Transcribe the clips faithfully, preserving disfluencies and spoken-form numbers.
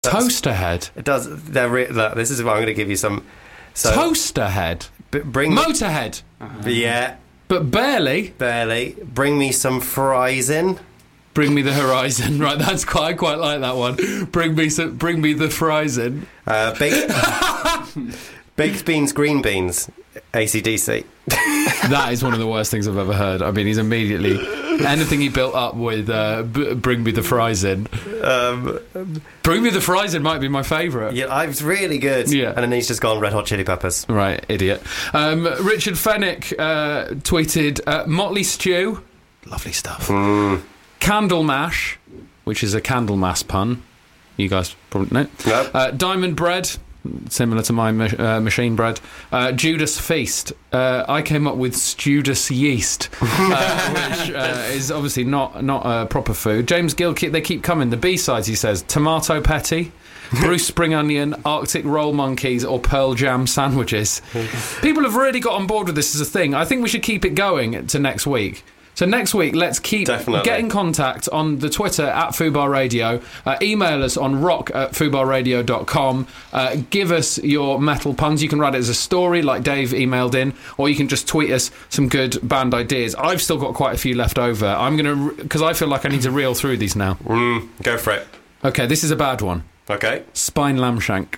Toaster head. It does. They're re- look, this is what I'm going to give you some. So, Toaster head. B- bring Motorhead. Uh-huh. Yeah, but barely. Barely. Bring me some fries in. Bring me the horizon. Right, that's quite. I quite like that one. Bring me some. Bring me the fries in. Uh, baked, baked beans, green beans. A C D C. That is one of the worst things I've ever heard. I mean, he's immediately anything he built up with uh, b- bring me the fries in. Um, bring me the fries in might be my favourite. Yeah, I was really good. Yeah. And then he's just gone Red Hot Chili Peppers. Right, idiot. Um, Richard Fennick uh, tweeted uh, Motley Stew. Lovely stuff. Mm. Candle Mash, which is a Candlemas pun. You guys probably know. No. Uh, Diamond Bread. Similar to my uh, machine bread. Uh, Judas Feast. Uh, I came up with Judas Yeast, uh, which uh, is obviously not not uh, proper food. James Gill, they keep coming. The B-sides, he says, tomato petty, Bruce Spring Onion, Arctic Roll Monkeys, or Pearl Jam sandwiches. People have really got on board with this as a thing. I think we should keep it going to next week. So next week, let's keep Definitely. get in contact on the Twitter at Fubar Radio. Uh, email us on rock at fubar radio dot com. Uh, give us your metal puns. You can write it as a story, like Dave emailed in, or you can just tweet us some good band ideas. I've still got quite a few left over. I'm going to, because I feel like I need to reel through these now. Mm, go for it. Okay, this is a bad one. Okay. Spine lamb shank.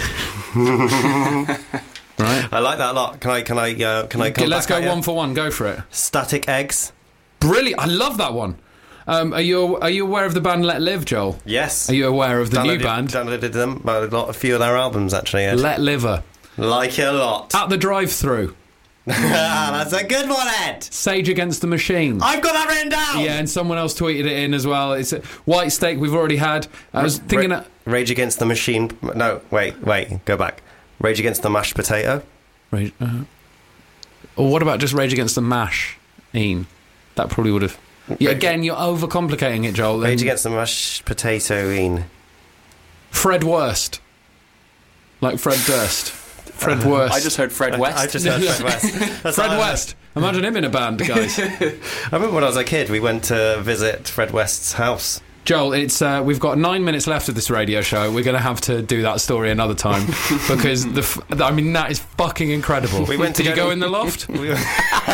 Right. I like that a lot. Can I? Can I? Uh, can I? Okay, let's go one for one. Go for it. Static eggs. Brilliant! I love that one. Um, are you are you aware of the band Let Live, Joel? Yes. Are you aware of the downloaded, new band? Downloaded them, a lot, a few of their albums actually. Ed. Let Liver. Like it a lot. At the drive-through. That's a good one, Ed. Sage Against the Machine. I've got that written down. Yeah, and someone else tweeted it in as well. It's a White Steak. We've already had. I was Ra- thinking. Ra- Rage Against the Machine. No, wait, wait, go back. Rage Against the Mashed Potato. Rage, uh, or what about just Rage Against the Mash? Ian? That probably would have. Yeah, again, you're overcomplicating it, Joel. Rage Against the Mashed Potato. Ian. Fred Worst. Like Fred Durst. Fred Worst. I just heard Fred West. I, I just heard Fred West. That's Fred how I West. Imagine him in a band, guys. I remember when I was a kid, we went to visit Fred West's house. Joel, it's uh, we've got nine minutes left of this radio show. We're going to have to do that story another time because the f- I mean that is fucking incredible. We went to Did you go go to- in the loft? We were-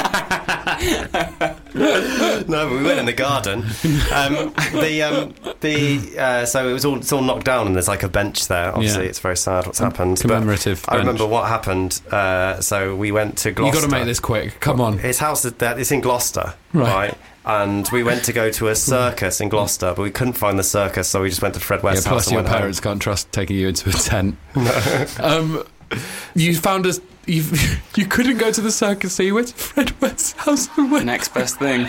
no, but we went in the garden. Um, the um, the uh, so it was all it's all knocked down and there's like a bench there. Obviously, Yeah. it's very sad what's happened. Commemorative But I bench. remember what happened. Uh, so we went to Gloucester. You got to make this quick. Come on. His house is there. It's in Gloucester, Right. right? And we went to go to a circus in Gloucester, but we couldn't find the circus, so we just went to Fred Yeah, West's house. plus and your went home. parents can't trust taking you into a tent. um, you found us. You you couldn't go to the circus, so you went to Fred West's house and went. Next best thing.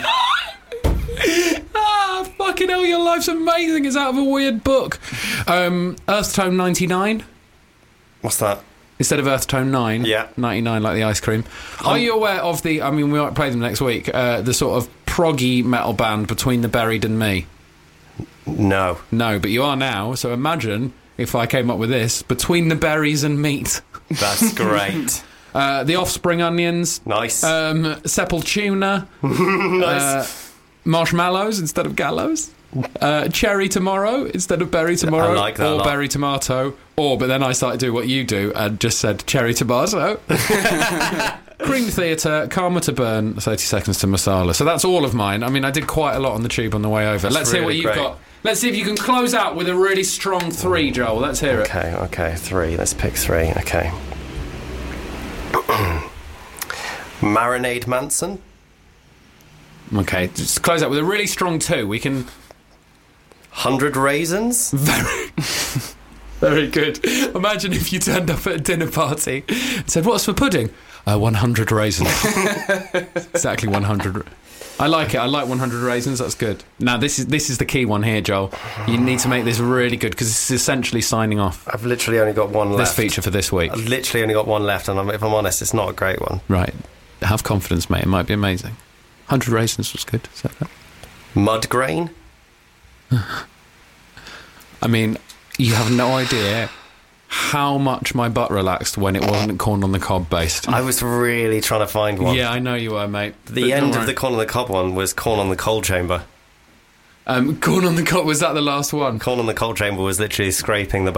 Ah, fucking hell! Your life's amazing. It's out of a weird book. Um, Earth Tone ninety-nine. What's that? Instead of Earth Tone nine, Yeah. ninety-nine like the ice cream. Are you aware of the, I mean, we might play them next week, uh, the sort of proggy metal band Between the Buried and Me? No. No, but you are now, so imagine if I came up with this, Between the Berries and Meat. That's great. Uh, the Offspring Onions. Nice. Um, Sepultura. nice. Uh, marshmallows instead of gallows. Uh, cherry tomorrow instead of berry tomorrow. I like that a Or lot. berry tomato. Or, but then I started doing what you do and just said cherry tomato. Cream Theatre, Karma to Burn, thirty seconds to Masala. So that's all of mine. I mean, I did quite a lot on the tube on the way over. That's Let's hear what really you've great. got. Let's see if you can close out with a really strong three, Joel. Let's hear it. Okay, okay, three. Let's pick three. Okay. Marinade Manson. Okay, just close out with a really strong two. We can... Hundred Raisins. Very... Very good. Imagine if you turned up at a dinner party and said, "What's for pudding?" Uh, one hundred raisins. Exactly one hundred. I like it. I like one hundred raisins. That's good. Now, this is this is the key one here, Joel. You need to make this really good because this is essentially signing off I've literally only got one this left. feature for this week. I've literally only got one left, and I'm, if I'm honest, it's not a great one. Right. Have confidence, mate. It might be amazing. one hundred raisins was good. Is that right? Mud grain. I mean, you have no idea how much my butt relaxed when it wasn't corn on the cob based. I was really trying to find one. Yeah, I know you were, mate. The But end don't of worry. the corn on the cob one was corn on the coal chamber. Um, corn on the coal, was that the last one? Corn on the coal chamber was literally scraping the